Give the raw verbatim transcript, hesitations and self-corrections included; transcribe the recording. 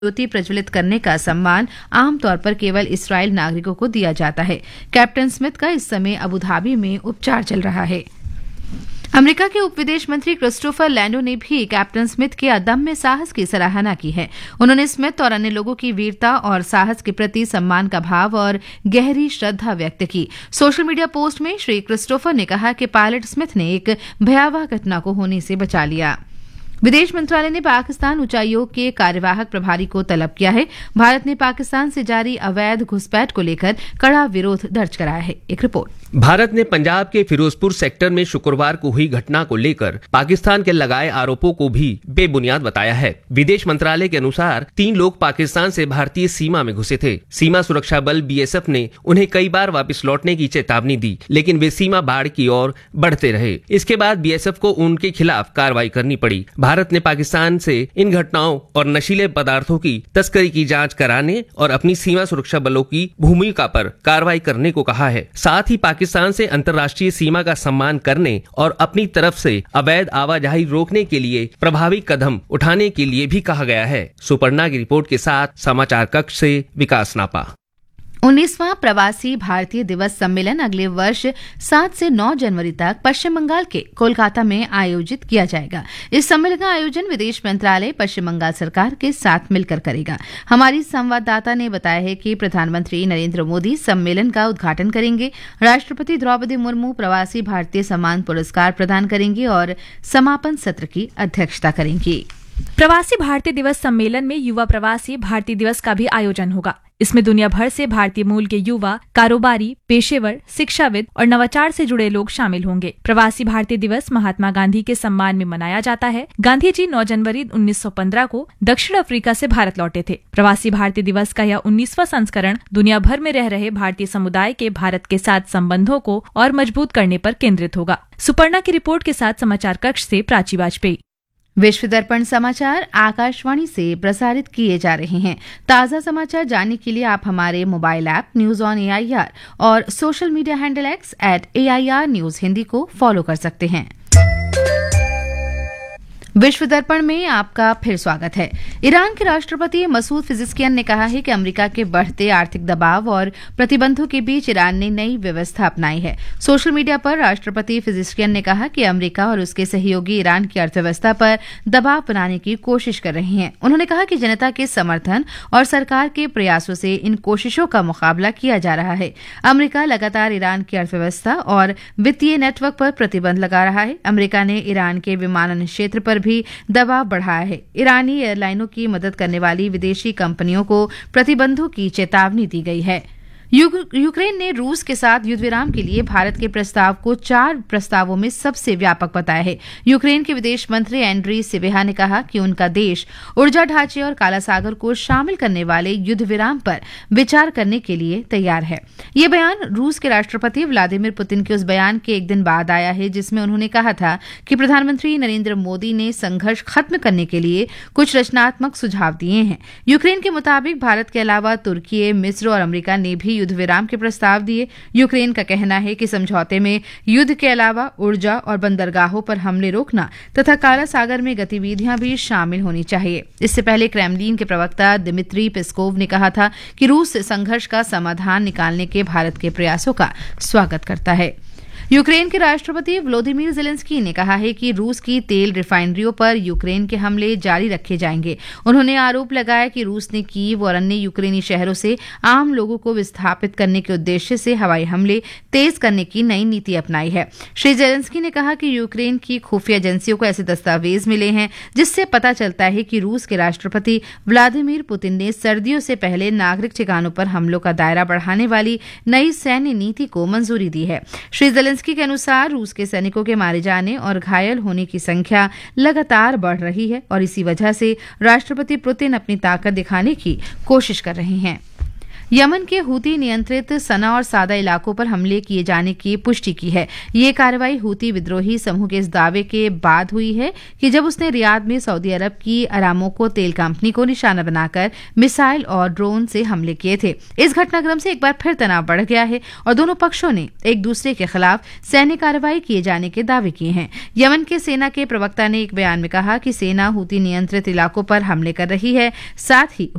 ज्योति प्रज्वलित करने का सम्मान आमतौर पर केवल इस्राएल नागरिकों को दिया जाता है। कैप्टन स्मिथ का इस समय अबुधाबी में उपचार चल रहा है। अमेरिका के उप विदेश मंत्री क्रिस्टोफर लैंडो ने भी कैप्टन स्मिथ के अदम्य साहस की सराहना की है। उन्होंने स्मिथ और अन्य लोगों की वीरता और साहस के प्रति सम्मान का भाव और गहरी श्रद्धा व्यक्त की। सोशल मीडिया पोस्ट में श्री क्रिस्टोफर ने कहा कि पायलट स्मिथ ने एक भयावह घटना को होने से बचा लिया। विदेश मंत्रालय ने पाकिस्तान उच्चायोग के कार्यवाहक प्रभारी को तलब किया है। भारत ने पाकिस्तान से जारी अवैध घुसपैठ को लेकर कड़ा विरोध दर्ज कराया है। एक रिपोर्ट। भारत ने पंजाब के फिरोजपुर सेक्टर में शुक्रवार को हुई घटना को लेकर पाकिस्तान के लगाए आरोपों को भी बेबुनियाद बताया है। विदेश मंत्रालय के अनुसार तीन लोग पाकिस्तान से भारतीय सीमा में घुसे थे। सीमा सुरक्षा बल बीएसएफ ने उन्हें कई बार वापस लौटने की चेतावनी दी, लेकिन वे सीमा बाढ़ की ओर बढ़ते रहे। इसके बाद बीएसएफ को उनके खिलाफ कार्रवाई करनी पड़ी। भारत ने पाकिस्तान से इन घटनाओं और नशीले पदार्थों की तस्करी की जांच कराने और अपनी सीमा सुरक्षा बलों की भूमिका पर कार्रवाई करने को कहा है। साथ ही पाकिस्तान से अंतर्राष्ट्रीय सीमा का सम्मान करने और अपनी तरफ से अवैध आवाजाही रोकने के लिए प्रभावी कदम उठाने के लिए भी कहा गया है। सुपर्णा की रिपोर्ट के साथ समाचार कक्ष से विकास नापा। उन्नीसवां प्रवासी भारतीय दिवस सम्मेलन अगले वर्ष सात से नौ जनवरी तक पश्चिम बंगाल के कोलकाता में आयोजित किया जाएगा। इस सम्मेलन का आयोजन विदेश मंत्रालय पश्चिम बंगाल सरकार के साथ मिलकर करेगा। हमारी संवाददाता ने बताया है कि प्रधानमंत्री नरेंद्र मोदी सम्मेलन का उद्घाटन करेंगे। राष्ट्रपति द्रौपदी मुर्मू प्रवासी भारतीय सम्मान पुरस्कार प्रदान करेंगी और समापन सत्र की अध्यक्षता करेंगी। प्रवासी भारतीय दिवस सम्मेलन में युवा प्रवासी भारतीय दिवस का भी आयोजन होगा। इसमें दुनिया भर से भारतीय मूल के युवा, कारोबारी, पेशेवर, शिक्षाविद और नवाचार से जुड़े लोग शामिल होंगे। प्रवासी भारतीय दिवस महात्मा गांधी के सम्मान में मनाया जाता है। गांधी जी नौ जनवरी उन्नीस सौ पंद्रह को दक्षिण अफ्रीका से भारत लौटे थे। प्रवासी भारतीय दिवस का यह उन्नीसवां संस्करण दुनिया भर में रह रहे भारतीय समुदाय के भारत के साथ संबंधों को और मजबूत करने पर केंद्रित होगा। सुपर्णा की रिपोर्ट के साथ समाचार कक्ष से प्राची वाजपेयी। विश्व दर्पण समाचार आकाशवाणी से प्रसारित किए जा रहे हैं। ताज़ा समाचार जानने के लिए आप हमारे mobile app news on AIR और social media handle x eight AIR news Hindi को फॉलो कर सकते हैं। विश्व दर्पण में आपका फिर स्वागत है। ईरान के राष्ट्रपति मसूद पिज़ेश्कियान ने कहा है कि अमेरिका के बढ़ते आर्थिक दबाव और प्रतिबंधों के बीच ईरान ने नई व्यवस्था अपनाई है। सोशल मीडिया पर राष्ट्रपति पिज़ेश्कियान ने कहा कि अमेरिका और उसके सहयोगी ईरान की अर्थव्यवस्था पर दबाव बनाने की कोशिश कर रहे हैं। उन्होंने कहा कि जनता के समर्थन और सरकार के प्रयासों से इन कोशिशों का मुकाबला किया जा रहा है। अमेरिका लगातार ईरान की अर्थव्यवस्था और वित्तीय नेटवर्क पर प्रतिबंध लगा रहा है। अमेरिका ने ईरान के विमानन क्षेत्र पर भी दबाव बढ़ाया है। ईरानी एयरलाइनों की मदद करने वाली विदेशी कंपनियों को प्रतिबंधों की चेतावनी दी गई है। यूक्रेन ने रूस के साथ युद्ध विराम के लिए भारत के प्रस्ताव को चार प्रस्तावों में सबसे व्यापक बताया है। यूक्रेन के विदेश मंत्री एंड्री सिबिहा ने कहा कि उनका देश ऊर्जा ढांचे और काला सागर को शामिल करने वाले युद्ध विराम पर विचार करने के लिए तैयार है। ये बयान रूस के राष्ट्रपति व्लादिमीर पुतिन के उस बयान के एक दिन बाद आया है जिसमें उन्होंने कहा था कि प्रधानमंत्री नरेंद्र मोदी ने संघर्ष खत्म करने के लिए कुछ रचनात्मक सुझाव दिए हैं। यूक्रेन के मुताबिक भारत के अलावा तुर्की, मिस्र और अमेरिका ने भी युद्ध विराम के प्रस्ताव दिए। यूक्रेन का कहना है कि समझौते में युद्ध के अलावा ऊर्जा और बंदरगाहों पर हमले रोकना तथा काला सागर में गतिविधियां भी शामिल होनी चाहिए। इससे पहले क्रेमलिन के प्रवक्ता दिमित्री पेस्कोव ने कहा था कि रूस संघर्ष का समाधान निकालने के भारत के प्रयासों का स्वागत करता है। यूक्रेन के राष्ट्रपति व्लोदिमीर ज़ेलेंस्की ने कहा है कि रूस की तेल रिफाइनरियों पर यूक्रेन के हमले जारी रखे जाएंगे। उन्होंने आरोप लगाया कि रूस ने कीव और अन्य यूक्रेनी शहरों से आम लोगों को विस्थापित करने के उद्देश्य से हवाई हमले तेज करने की नई नीति अपनाई है। श्री ज़ेलेंस्की ने कहा कि यूक्रेन की खुफिया एजेंसियों को ऐसे दस्तावेज मिले हैं जिससे पता चलता है कि रूस के राष्ट्रपति व्लादिमीर पुतिन ने सर्दियों से पहले नागरिक ठिकानों पर हमलों का दायरा बढ़ाने वाली नई सैन्य नीति को मंजूरी दी है। श्री ज़ेलेंस्की के अनुसार रूस के सैनिकों के मारे जाने और घायल होने की संख्या लगातार बढ़ रही है और इसी वजह से राष्ट्रपति पुतिन अपनी ताकत दिखाने की कोशिश कर रहे हैं। यमन के हूती नियंत्रित सना और सादा इलाकों पर हमले किए जाने की पुष्टि की है। ये कार्रवाई हूती विद्रोही समूह के इस दावे के बाद हुई है कि जब उसने रियाद में सऊदी अरब की अरामको तेल कंपनी को निशाना बनाकर मिसाइल और ड्रोन से हमले किए थे। इस घटनाक्रम से एक बार फिर तनाव बढ़ गया है और दोनों पक्षों ने एक दूसरे के खिलाफ सैन्य कार्रवाई किए जाने के दावे किए हैं। यमन के सेना के प्रवक्ता ने एक बयान में कहा कि सेना हूती नियंत्रित इलाकों पर हमले कर रही है, साथ ही